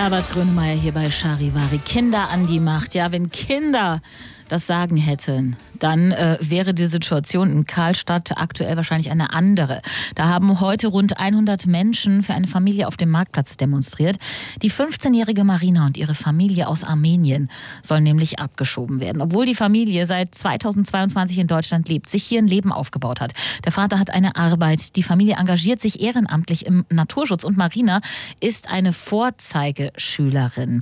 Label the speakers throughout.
Speaker 1: Herbert Grönemeyer hier bei Charivari. Kinder an die Macht. Ja, wenn Kinder das Sagen hätten, dann wäre die Situation in Karlstadt aktuell wahrscheinlich eine andere. Da haben heute rund 100 Menschen für eine Familie auf dem Marktplatz demonstriert. Die 15-jährige Marina und ihre Familie aus Armenien sollen nämlich abgeschoben werden. Obwohl die Familie seit 2022 in Deutschland lebt, sich hier ein Leben aufgebaut hat. Der Vater hat eine Arbeit, die Familie engagiert sich ehrenamtlich im Naturschutz und Marina ist eine Vorzeigeschülerin.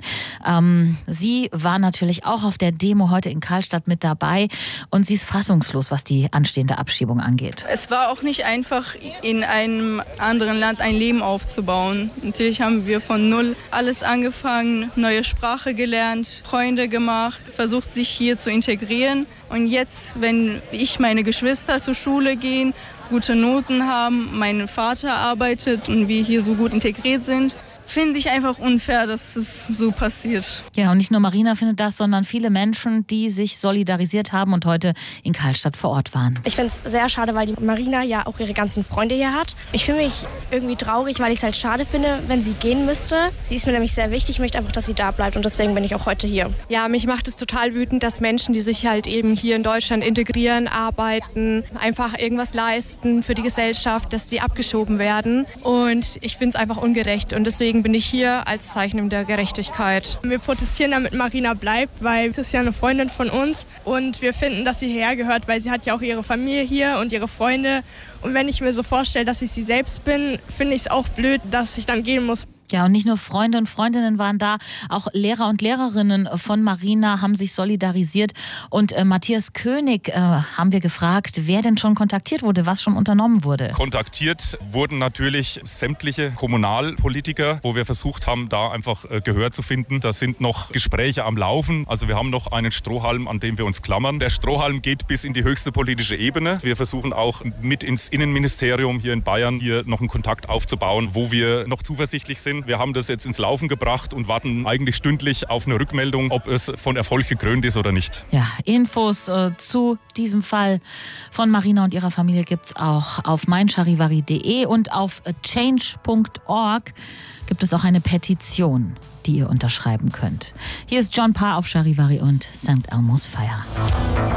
Speaker 1: Sie war natürlich auch auf der Demo heute in Karlstadt mit dabei und sie ist fassungslos, was die anstehende Abschiebung angeht.
Speaker 2: Es war auch nicht einfach, in einem anderen Land ein Leben aufzubauen. Natürlich haben wir von null alles angefangen, neue Sprache gelernt, Freunde gemacht, versucht sich hier zu integrieren. Und jetzt, wenn meine Geschwister zur Schule gehen, gute Noten haben, mein Vater arbeitet und wir hier so gut integriert sind, finde ich einfach unfair, dass es so passiert.
Speaker 1: Ja, und nicht nur Marina findet das, sondern viele Menschen, die sich solidarisiert haben und heute in Karlstadt vor Ort waren.
Speaker 3: Ich finde es sehr schade, weil die Marina ja auch ihre ganzen Freunde hier hat. Ich fühle mich irgendwie traurig, weil ich es halt schade finde, wenn sie gehen müsste. Sie ist mir nämlich sehr wichtig, ich möchte einfach, dass sie da bleibt und deswegen bin ich auch heute hier.
Speaker 4: Ja, mich macht es total wütend, dass Menschen, die sich halt eben hier in Deutschland integrieren, arbeiten, einfach irgendwas leisten für die Gesellschaft, dass sie abgeschoben werden. Und ich finde es einfach ungerecht und deswegen bin ich hier als Zeichen der Gerechtigkeit.
Speaker 5: Wir protestieren, damit Marina bleibt, weil sie ist ja eine Freundin von uns und wir finden, dass sie hierher gehört, weil sie hat ja auch ihre Familie hier und ihre Freunde. Und wenn ich mir so vorstelle, dass ich sie selbst bin, finde ich es auch blöd, dass ich dann gehen muss.
Speaker 1: Ja, und nicht nur Freunde und Freundinnen waren da, auch Lehrer und Lehrerinnen von Marina haben sich solidarisiert. Und Matthias König haben wir gefragt, wer denn schon kontaktiert wurde, was schon unternommen wurde.
Speaker 6: Kontaktiert wurden natürlich sämtliche Kommunalpolitiker, wo wir versucht haben, da einfach Gehör zu finden. Da sind noch Gespräche am Laufen. Also wir haben noch einen Strohhalm, an dem wir uns klammern. Der Strohhalm geht bis in die höchste politische Ebene. Wir versuchen auch mit ins Innenministerium hier in Bayern hier noch einen Kontakt aufzubauen, wo wir noch zuversichtlich sind. Wir haben das jetzt ins Laufen gebracht und warten eigentlich stündlich auf eine Rückmeldung, ob es von Erfolg gekrönt ist oder nicht.
Speaker 1: Ja, Infos zu diesem Fall von Marina und ihrer Familie gibt es auch auf meincharivari.de und auf change.org gibt es auch eine Petition, die ihr unterschreiben könnt. Hier ist John Parr auf Charivari und St. Elmo's Fire.